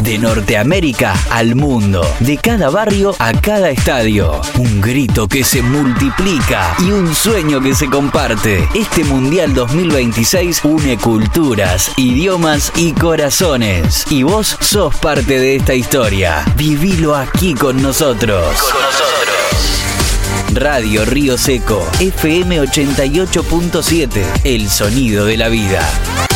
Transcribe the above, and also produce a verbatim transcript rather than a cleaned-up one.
De Norteamérica al mundo, de cada barrio a cada estadio. Un grito que se multiplica y un sueño que se comparte. Este Mundial dos mil veintiséis une culturas, idiomas y corazones. Y vos sos parte de esta historia. Vivilo aquí con nosotros. Con nosotros. Radio Río Seco, F M ochenta y ocho punto siete. El sonido de la vida.